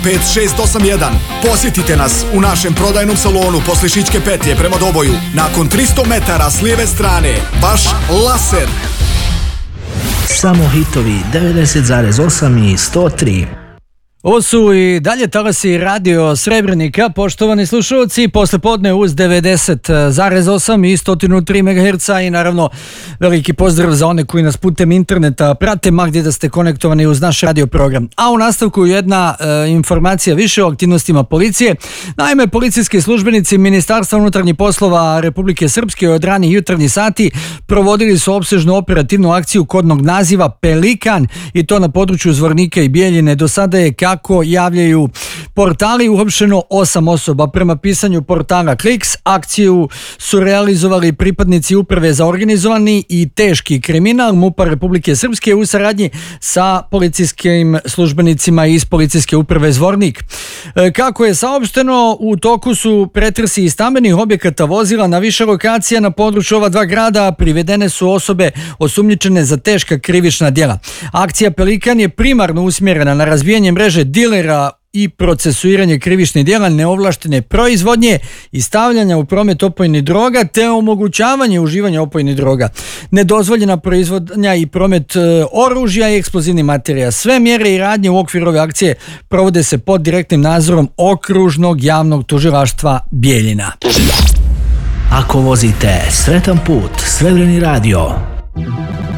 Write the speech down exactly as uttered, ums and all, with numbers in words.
pet šest osam jedan. Posjetite nas u našem prodajnom salonu posle Šičke petlje prema Doboju. Nakon tristo metara s lijeve strane, vaš Laser. Samo hitovi devedeset zarez osam i sto tri. Ovo su i dalje talasi Radio Srebrenika, poštovani slušalci, posle podne uz devedeset zarez osam i sto tri megaherca i naravno veliki pozdrav za one koji nas putem interneta prate, ma gdje da ste konektovani uz naš radio program. A u nastavku jedna e, informacija više o aktivnostima policije. Naime, policijski službenici Ministarstva unutarnjih poslova Republike Srpske od ranih jutarnjih sati provodili su opsežnu operativnu akciju kodnog naziva Pelikan i to na području Zvornika i Bijeljine. Do sada je kako javljaju portali uhapšeno osam osoba. Prema pisanju portala Kliks, akciju su realizovali pripadnici Uprave za organizovani i teški kriminal MUP-a Republike Srpske u saradnji sa policijskim službenicima iz Policijske uprave Zvornik. Kako je saopšteno, u toku su pretresi i stambenih objekata, vozila na više lokacija na području ova dva grada, privedene su osobe osumnjičene za teška krivična djela. Akcija Pelikan je primarno usmjerena na razbijanje mreže dilera i procesuiranje krivičnih djela, neovlaštene proizvodnje i stavljanja u promet opojnih droga te omogućavanje uživanja opojnih droga, nedozvoljena proizvodnja i promet e, oružja i eksplozivnih materija. Sve mjere i radnje u okviru ove akcije provode se pod direktnim nadzorom Okružnog javnog tužilaštva Bijeljina. Ako vozite, sretan put, Srebreni radio.